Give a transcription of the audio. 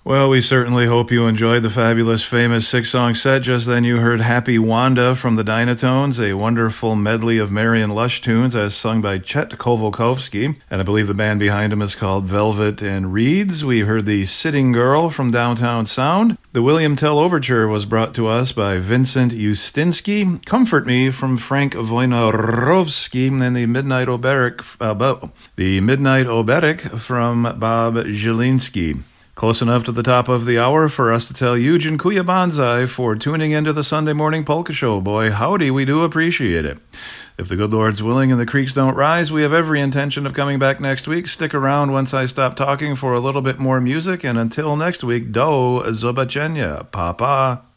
Well, we certainly hope you enjoyed the fabulous, famous six-song set. Just then you heard Happy Wanda from the Dynatones, a wonderful medley of Marion Lush tunes as sung by Chet Kovalkovsky, and I believe the band behind him is called Velvet and Reeds. We heard the Sitting Girl from Downtown Sound. The William Tell Overture was brought to us by Vincent Ustinsky. Comfort Me from Frank Wojnarowski, and the Midnight Oberek from Bob Zielinski. Close enough to the top of the hour for us to tell you, Jinkuya Banzai, for tuning into the Sunday Morning Polka Show. Boy, howdy, we do appreciate it. If the good Lord's willing and the creeks don't rise, we have every intention of coming back next week. Stick around once I stop talking for a little bit more music, and until next week, do zobaczenia, papa.